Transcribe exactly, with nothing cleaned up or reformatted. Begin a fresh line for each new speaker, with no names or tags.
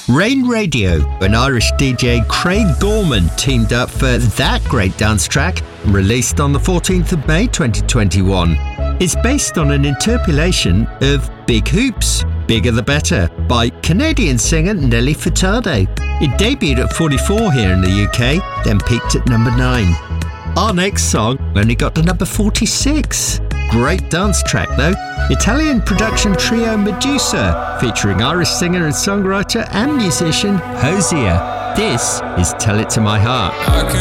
Rain Radio, when Irish D J Craig Gorman teamed up for that great dance track, released on the fourteenth of May twenty twenty-one. It's based on an interpolation of Big Hoops, Bigger the Better, by Canadian singer Nelly Furtado. It debuted at forty-four here in the U K, then peaked at number nine. Our next song only got to number forty-six. Great dance track though. Italian production trio Medusa, featuring Irish singer and songwriter and musician Hosier. This is Tell It to My Heart.
I can